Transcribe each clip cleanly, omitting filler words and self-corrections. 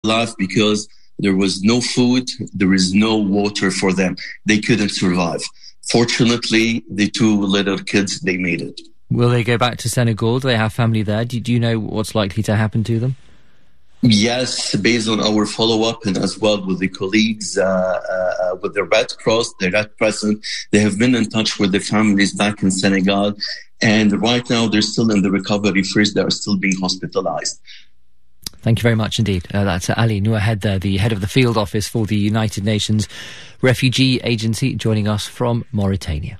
life because there was no food, there is no water for them. They couldn't survive. Fortunately, the two little kids, they made it. Will they go back to Senegal? Do they have family there? Do you know what's likely to happen to them? Yes, based on our follow-up and as well with the colleagues, with the Red Cross, the Red Crescent, they have been in touch with the families back in Senegal. And right now, they're still in the recovery phase. They are still being hospitalized. Thank you very much indeed. That's Ali Nouahed there, the head of the field office for the United Nations Refugee Agency, joining us from Mauritania.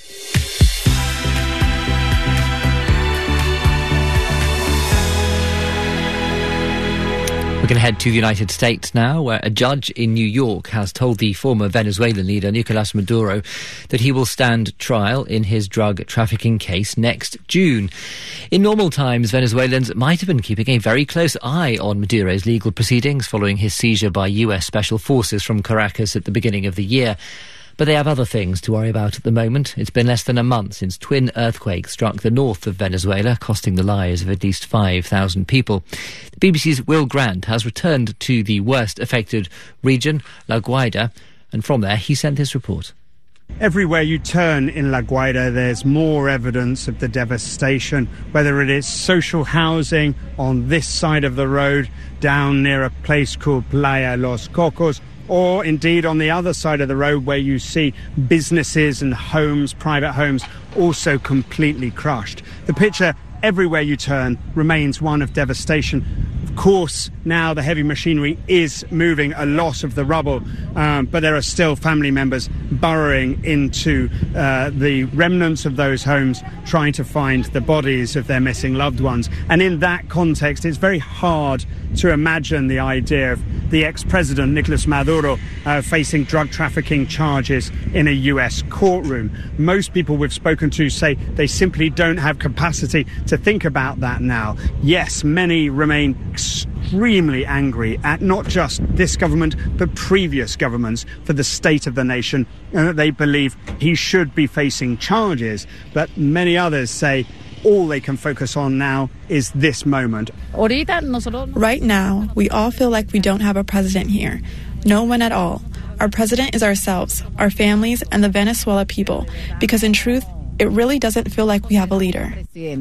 We're going to head to the United States now, where a judge in New York has told the former Venezuelan leader Nicolas Maduro that he will stand trial in his drug trafficking case next June. In normal times, Venezuelans might have been keeping a very close eye on Maduro's legal proceedings following his seizure by US Special Forces from Caracas at the beginning of the year. But they have other things to worry about at the moment. It's been less than a month since twin earthquakes struck the north of Venezuela, costing the lives of at least 5,000 people. The BBC's Will Grant has returned to the worst affected region, La Guaira, and from there he sent this report. Everywhere you turn in La Guaira, there's more evidence of the devastation, whether it is social housing on this side of the road, down near a place called Playa Los Cocos, or indeed on the other side of the road where you see businesses and homes, private homes, also completely crushed. The picture everywhere you turn remains one of devastation. Of course, now the heavy machinery is moving a lot of the rubble, but there are still family members burrowing into the remnants of those homes, trying to find the bodies of their missing loved ones. And in that context, it's very hard to imagine the idea of the ex-president, Nicolas Maduro, facing drug trafficking charges in a US courtroom. Most people we've spoken to say they simply don't have capacity to think about that now. Yes, many remain extremely angry at not just this government, but previous governments for the state of the nation, and that they believe he should be facing charges. But many others say all they can focus on now is this moment. Right now, we all feel like we don't have a president here. No one at all. Our president is ourselves, our families, and the Venezuela people, because in truth, it really doesn't feel like we have a leader.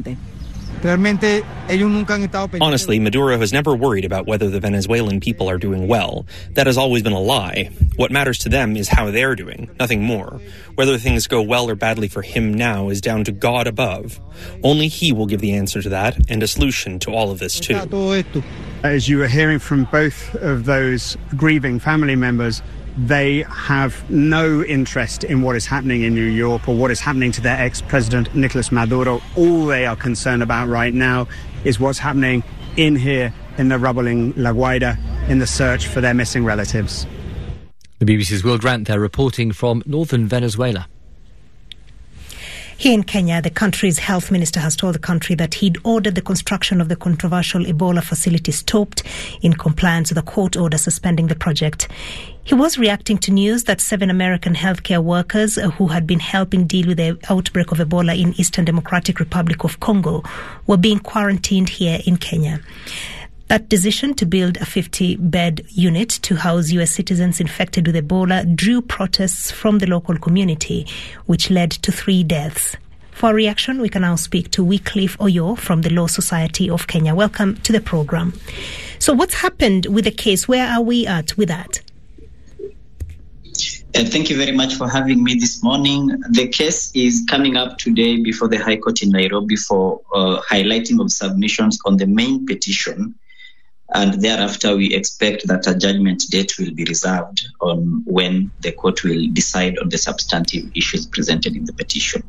Honestly, Maduro has never worried about whether the Venezuelan people are doing well. That has always been a lie. What matters to them is how they're doing, nothing more. Whether things go well or badly for him now is down to God above. Only he will give the answer to that and a solution to all of this too. As you were hearing from both of those grieving family members, they have no interest in what is happening in New York or what is happening to their ex-president, Nicolas Maduro. All they are concerned about right now is what's happening in here in the rubbling La Guaira in the search for their missing relatives. The BBC's Will Grant there reporting from northern Venezuela. Here in Kenya, the country's health minister has told the country that he'd ordered the construction of the controversial Ebola facility stopped in compliance with a court order suspending the project. He was reacting to news that 7 American healthcare workers who had been helping deal with the outbreak of Ebola in Eastern Democratic Republic of Congo were being quarantined here in Kenya. That decision to build a 50-bed unit to house US citizens infected with Ebola drew protests from the local community, which led to 3 deaths. For a reaction, we can now speak to Wycliffe Oyo from the Law Society of Kenya. Welcome to the program. So what's happened with the case? Where are we at with that? Thank you very much for having me this morning. The case is coming up today before the High Court in Nairobi for highlighting of submissions on the main petition. And thereafter, we expect that a judgment date will be reserved on when the court will decide on the substantive issues presented in the petition.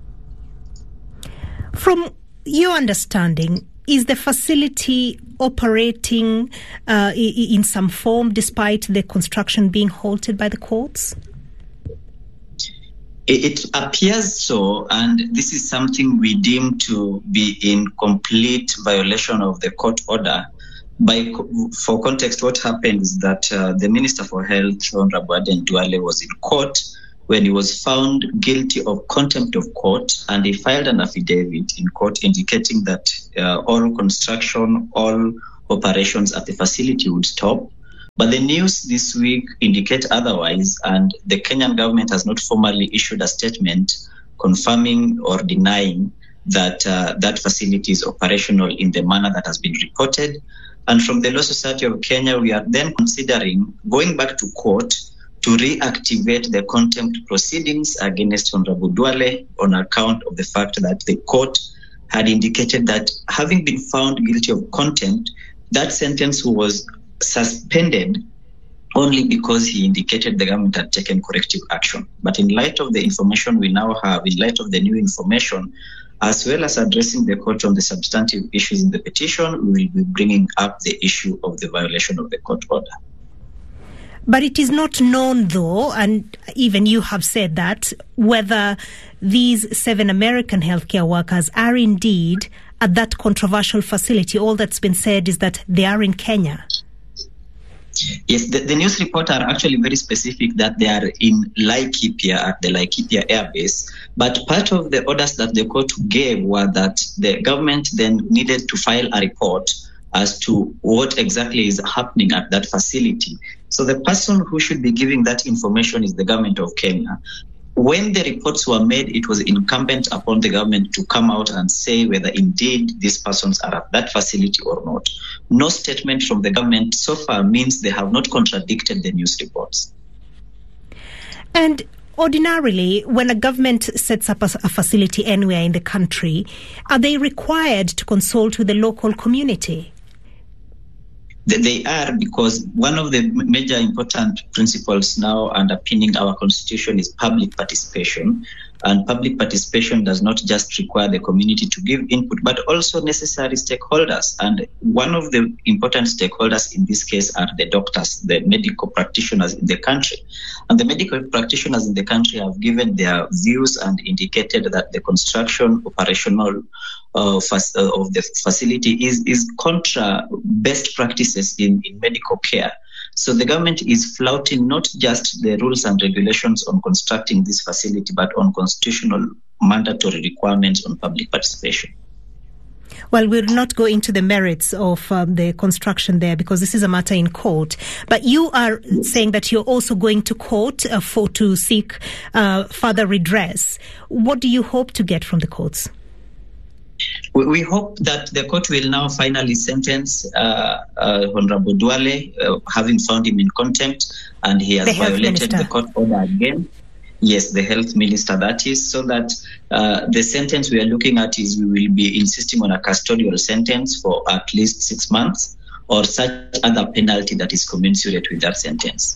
From your understanding, is the facility operating in some form despite the construction being halted by the courts? It appears so, and this is something we deem to be in complete violation of the court order. For context, what happened is that the Minister for Health, Honorable Aden Duale, was in court when he was found guilty of contempt of court, and he filed an affidavit in court indicating that all construction, all operations at the facility would stop But the news this week indicate otherwise, and the Kenyan government has not formally issued a statement confirming or denying that that facility is operational in the manner that has been reported. And from the Law Society of Kenya, we are then considering going back to court to reactivate the contempt proceedings against Honorable Duale on account of the fact that the court had indicated that having been found guilty of contempt, that sentence was suspended only because he indicated the government had taken corrective action. But in light of the information we now have, in light of the new information, as well as addressing the court on the substantive issues in the petition, we will be bringing up the issue of the violation of the court order. But it is not known, though, and even you have said that, whether these 7 American healthcare workers are indeed at that controversial facility. All that's been said is that they are in Kenya. Yes, the news report are actually very specific that they are in Laikipia, at the Laikipia Air Base. But part of the orders that the court gave were that the government then needed to file a report as to what exactly is happening at that facility. So the person who should be giving that information is the government of Kenya. When the reports were made, it was incumbent upon the government to come out and say whether indeed these persons are at that facility or not. No statement from the government so far means they have not contradicted the news reports. And ordinarily, when a government sets up a facility anywhere in the country, are they required to consult with the local community? They are, because one of the major important principles now underpinning our constitution is public participation. And public participation does not just require the community to give input, but also necessary stakeholders. And one of the important stakeholders in this case are the doctors, the medical practitioners in the country. And the medical practitioners in the country have given their views and indicated that the construction operational of the facility is contra best practices in medical care. So the government is flouting not just the rules and regulations on constructing this facility, but on constitutional mandatory requirements on public participation. Well, we'll not go into the merits of the construction there because this is a matter in court. But you are saying that you're also going to court to seek further redress. What do you hope to get from the courts? We hope that the court will now finally sentence Honorable Duale, having found him in contempt, and he has violated the court order again. Yes, the health minister, that is, so that the sentence we are looking at is we will be insisting on a custodial sentence for at least 6 months or such other penalty that is commensurate with that sentence.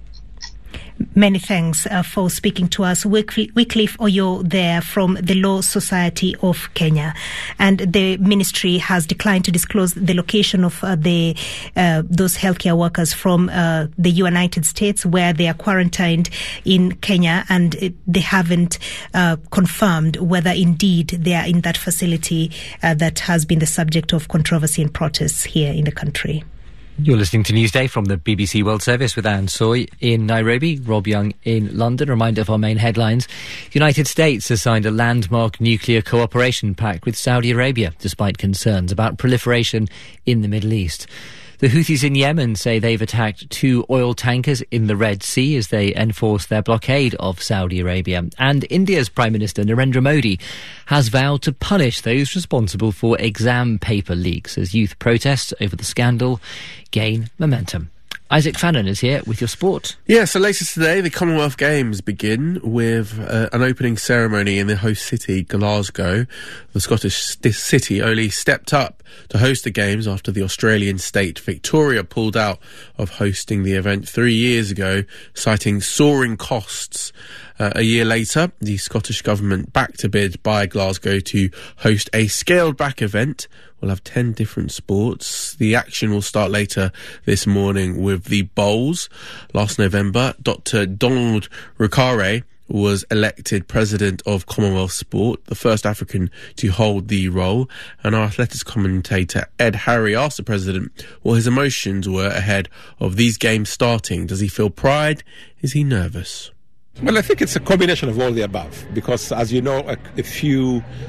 Many thanks for speaking to us. Wycliffe Oyo there from the Law Society of Kenya. And the ministry has declined to disclose the location of those healthcare workers from the United States where they are quarantined in Kenya, and they haven't confirmed whether indeed they are in that facility that has been the subject of controversy and protests here in the country. You're listening to Newsday from the BBC World Service with Anne Soy in Nairobi, Rob Young in London. Reminder of our main headlines. The United States has signed a landmark nuclear cooperation pact with Saudi Arabia, despite concerns about proliferation in the Middle East. The Houthis in Yemen say they've attacked 2 oil tankers in the Red Sea as they enforce their blockade of Saudi Arabia. And India's Prime Minister Narendra Modi has vowed to punish those responsible for exam paper leaks as youth protests over the scandal gain momentum. Isaac Fannin is here with your sport. Yeah, so later today, the Commonwealth Games begin with an opening ceremony in the host city, Glasgow. The Scottish city only stepped up to host the Games after the Australian state Victoria pulled out of hosting the event 3 years ago, citing soaring costs. A year later, the Scottish Government backed a bid by Glasgow to host a scaled-back event. We'll have 10 different sports. The action will start later this morning with the bowls. Last November, Dr. Donald Rukare was elected President of Commonwealth Sport, the first African to hold the role. And our athletics commentator Ed Harry asked the President what his emotions were ahead of these games starting. Does he feel pride? Is he nervous? Well, I think it's a combination of all the above because, as you know, a few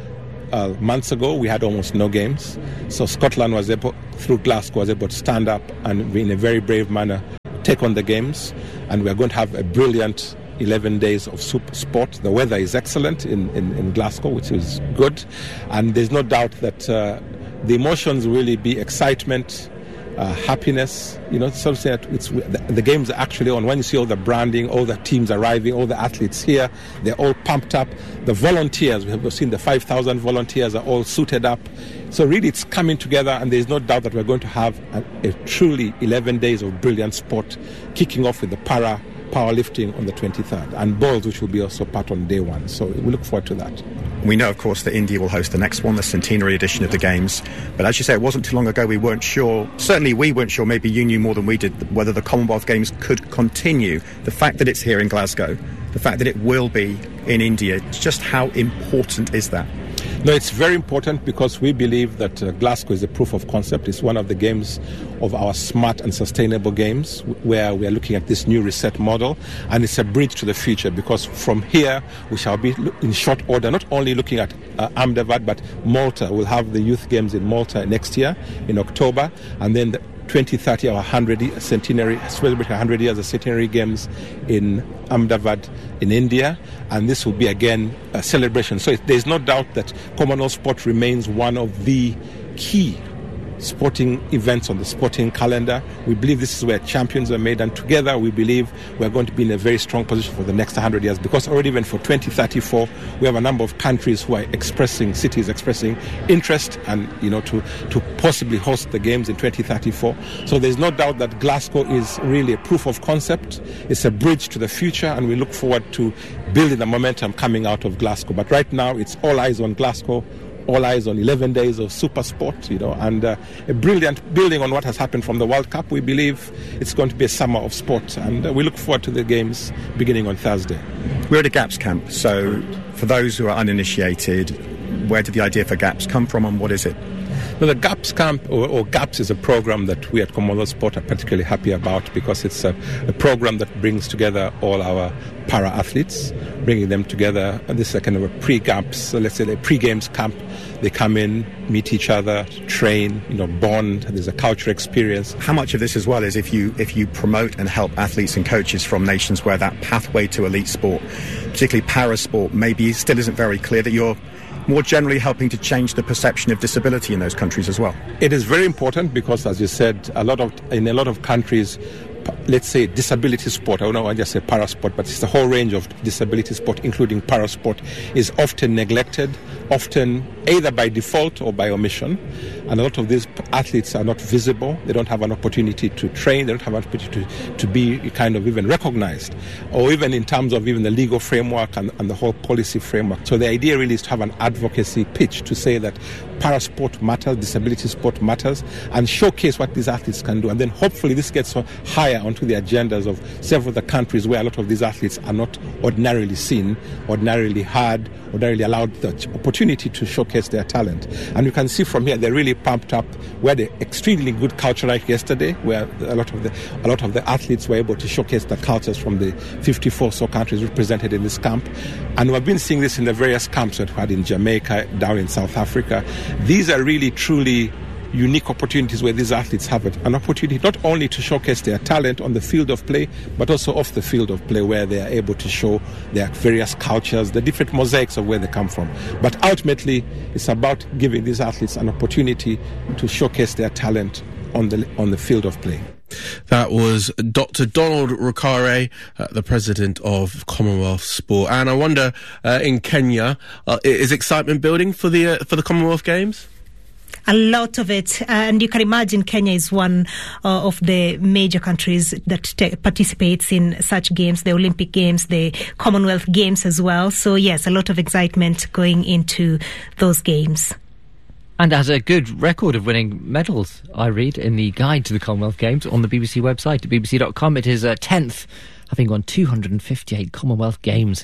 months ago, we had almost no games. So Scotland was able, through Glasgow, was able to stand up and in a very brave manner take on the games. And we're going to have a brilliant 11 days of super sport. The weather is excellent in Glasgow, which is good. And there's no doubt that the emotions will really be excitement, happiness, something that the games are actually on. When you see all the branding, all the teams arriving, all the athletes here, they're all pumped up. The volunteers, we have seen the 5,000 volunteers are all suited up. So really it's coming together, and there's no doubt that we're going to have a truly 11 days of brilliant sport, kicking off with the powerlifting on the 23rd, and bowls, which will be also part on day one. So we look forward to that. We know, of course, that India will host the next one, the centenary edition of the Games. But as you say, it wasn't too long ago we weren't sure, certainly we weren't sure, maybe you knew more than we did, whether the Commonwealth Games could continue. The fact that it's here in Glasgow, the fact that it will be in India, just how important is that? No, it's very important because we believe that Glasgow is a proof of concept. It's one of the games of our smart and sustainable games where we are looking at this new reset model, and it's a bridge to the future because from here we shall be in short order not only looking at Ahmedabad, but Malta. We'll have the youth games in Malta next year in October, and then the 2030 our 100 centenary, celebrating 100 years of centenary games in Ahmedabad in India, and this will be again a celebration. So there's no doubt that Commonwealth sport remains one of the key sporting events on the sporting calendar. We believe this is where champions are made, and together we believe we're going to be in a very strong position for the next 100 years, because already even for 2034 we have a number of countries who are cities expressing interest and to possibly host the games in 2034. So there's no doubt that Glasgow is really a proof of concept. It's a bridge to the future, and we look forward to building the momentum coming out of Glasgow. But right now it's all eyes on Glasgow, all eyes on 11 days of super sport, and a brilliant building on what has happened from the World Cup. We believe it's going to be a summer of sport, and we look forward to the games beginning on Thursday. We're at a GAPS camp, so for those who are uninitiated, where did the idea for GAPS come from, and what is it? Well, the GAPS camp, or GAPS, is a program that we at Commonwealth Sport are particularly happy about because it's a program that brings together all our para-athletes, bringing them together. And this is a kind of a pre-GAPS, let's say a pre-games camp. They come in, meet each other, train, bond. There's a cultural experience. How much of this as well is if you promote and help athletes and coaches from nations where that pathway to elite sport, particularly para-sport, maybe still isn't very clear, that you're more generally helping to change the perception of disability in those countries as well? It is very important because, as you said, in a lot of countries, let's say disability sport, I don't want to just say parasport, but it's the whole range of disability sport, including parasport, is often neglected, often either by default or by omission. And a lot of these athletes are not visible. They don't have an opportunity to train. They don't have an opportunity to be kind of even recognized, or even in terms of even the legal framework and the whole policy framework. So the idea really is to have an advocacy pitch to say that parasport matters, disability sport matters, and showcase what these athletes can do. And then hopefully this gets higher onto the agendas of several of the countries where a lot of these athletes are not ordinarily seen, ordinarily heard, ordinarily allowed the opportunity to showcase their talent. And you can see from here they're really pumped up. We had an extremely good culture like yesterday, where a lot of the athletes were able to showcase the cultures from the 54 so countries represented in this camp. And we've been seeing this in the various camps that we had in Jamaica, down in South Africa. These are really truly unique opportunities where these athletes have an opportunity not only to showcase their talent on the field of play, but also off the field of play, where they are able to show their various cultures, the different mosaics of where they come from. But ultimately, it's about giving these athletes an opportunity to showcase their talent on the field of play. That was Dr. Donald Rukare, the president of Commonwealth Sport. And I wonder, in Kenya, is excitement building for the Commonwealth Games? A lot of it, and you can imagine Kenya is one of the major countries that participates in such games, the Olympic Games, the Commonwealth Games as well. So yes, a lot of excitement going into those games. And has a good record of winning medals, I read, in the guide to the Commonwealth Games on the BBC website, at bbc.com. It is 10th, having won 258 Commonwealth Games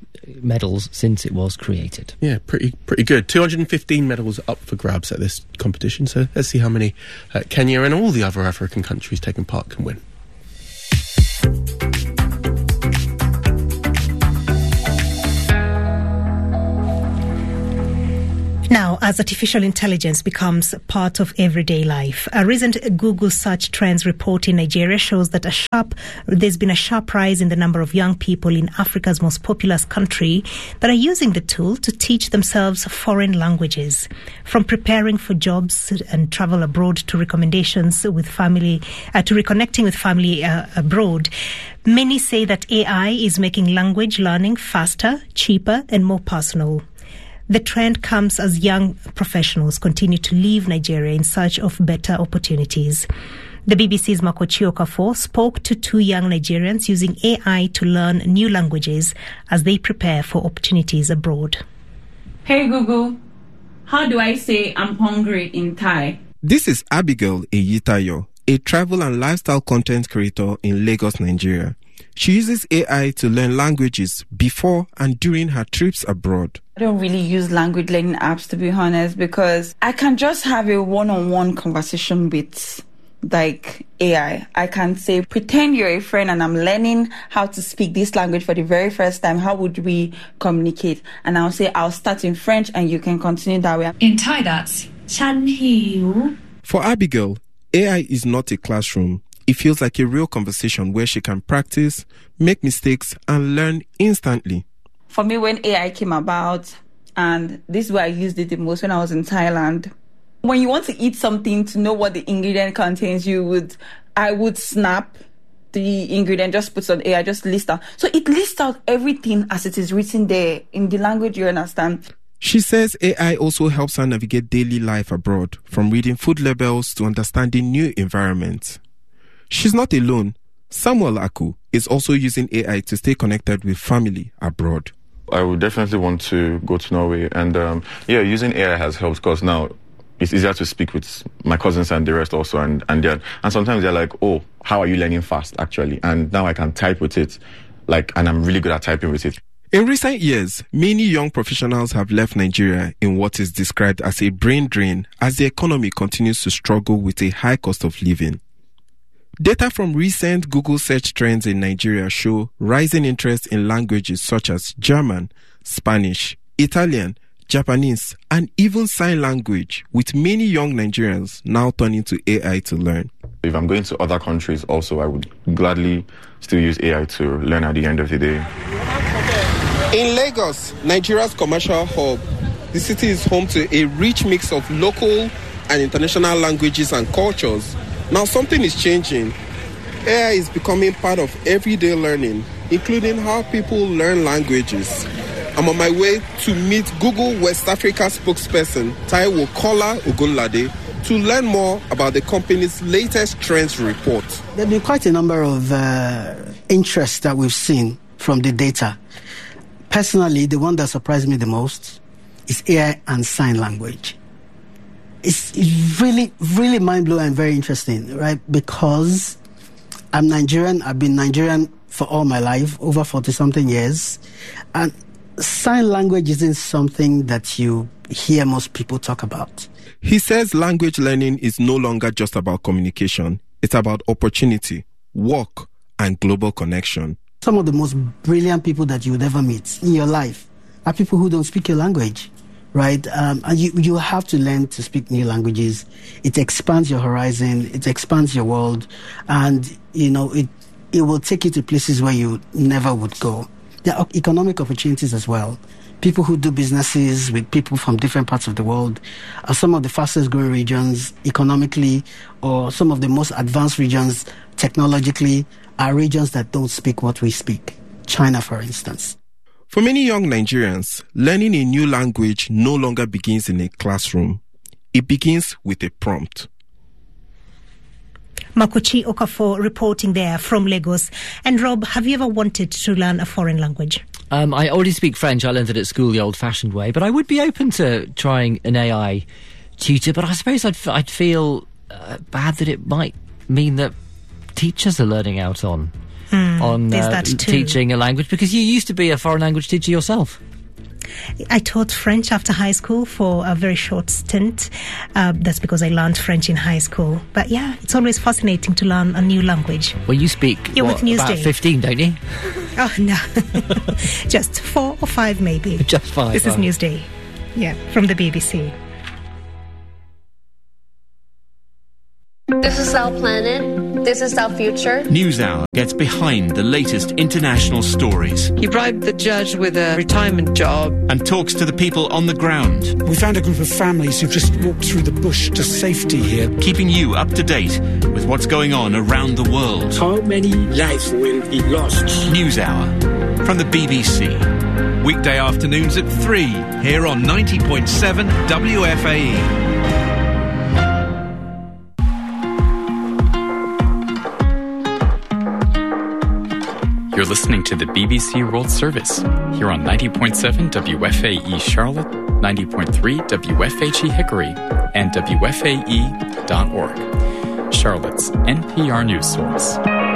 medals since it was created. Yeah, pretty good. 215 medals up for grabs at this competition. So let's see how many Kenya and all the other African countries taking part can win. as artificial intelligence becomes part of everyday life. A recent Google Search Trends report in Nigeria shows that there's been a sharp rise in the number of young people in Africa's most populous country that are using the tool to teach themselves foreign languages. From preparing for jobs and travel abroad to recommendations with family, to reconnecting with family abroad, many say that AI is making language learning faster, cheaper, and more personal. The trend comes as young professionals continue to leave Nigeria in search of better opportunities. The BBC's Makochi Okafor spoke to two young Nigerians using AI to learn new languages as they prepare for opportunities abroad. Hey Google, how do I say I'm hungry in Thai? This is Abigail Eyitayo, a travel and lifestyle content creator in Lagos, Nigeria. She uses AI to learn languages before and during her trips abroad. I don't really use language learning apps, to be honest, because I can just have a one-on-one conversation with AI. I can say, pretend you're a friend and I'm learning how to speak this language for the very first time. How would we communicate? And I'll say, I'll start in French and you can continue that way. In Thai, that's Chan Hiu. For Abigail, AI is not a classroom. It feels like a real conversation where she can practice, make mistakes, and learn instantly. For me, when AI came about, and this is where I used it the most when I was in Thailand, when you want to eat something to know what the ingredient contains, I would snap the ingredient, just put on AI, just list out. So it lists out everything as it is written there in the language you understand. She says AI also helps her navigate daily life abroad, from reading food labels to understanding new environments. She's not alone. Samuel Aku is also using AI to stay connected with family abroad. I would definitely want to go to Norway. And using AI has helped because now it's easier to speak with my cousins and the rest also. And sometimes they're like, oh, how are you learning fast, actually? And now I can type with it, and I'm really good at typing with it. In recent years, many young professionals have left Nigeria in what is described as a brain drain as the economy continues to struggle with a high cost of living. Data from recent Google search trends in Nigeria show rising interest in languages such as German, Spanish, Italian, Japanese, and even sign language, with many young Nigerians now turning to AI to learn. If I'm going to other countries also, I would gladly still use AI to learn at the end of the day. In Lagos, Nigeria's commercial hub, the city is home to a rich mix of local and international languages and cultures. Now something is changing. AI is becoming part of everyday learning, including how people learn languages. I'm on my way to meet Google West Africa spokesperson Taiwo Kola Ogunlade to learn more about the company's latest trends report. There have been quite a number of interests that we've seen from the data. Personally, the one that surprised me the most is AI and sign language. It's really, really mind-blowing and very interesting, right? Because I'm Nigerian. I've been Nigerian for all my life, over 40-something years. And sign language isn't something that you hear most people talk about. He says language learning is no longer just about communication. It's about opportunity, work, and global connection. Some of the most brilliant people that you would ever meet in your life are people who don't speak your language. Right, and you have to learn to speak new languages. It expands your horizon, it expands your world, and it will take you to places where you never would go. There are economic opportunities as well. People who do businesses with people from different parts of the world are some of the fastest growing regions economically, or some of the most advanced regions technologically are regions that don't speak what we speak. China, for instance. For many young Nigerians, learning a new language no longer begins in a classroom. It begins with a prompt. Makochi Okafor reporting there from Lagos. And Rob, have you ever wanted to learn a foreign language? I already speak French. I learned it at school the old-fashioned way. But I would be open to trying an AI tutor. But I suppose I'd feel bad that it might mean that teachers are learning out on teaching a language, because you used to be a foreign language teacher yourself. I taught French after high school for a very short stint. That's because I learned French in high school. But yeah, it's always fascinating to learn a new language. Well, you speak with Newsday. About 15, don't you? Oh, no. Just 4 or 5 maybe. Just 5. This is Newsday. Yeah, from the BBC. This is our planet. This is our future. NewsHour gets behind the latest international stories. He bribed the judge with a retirement job. And talks to the people on the ground. We found a group of families who've just walked through the bush to safety here. Keeping you up to date with what's going on around the world. How many lives will be lost? NewsHour from the BBC. Weekday afternoons at 3 here on 90.7 WFAE. You're listening to the BBC World Service here on 90.7 WFAE Charlotte, 90.3 WFHE Hickory, and WFAE.org, Charlotte's NPR news source.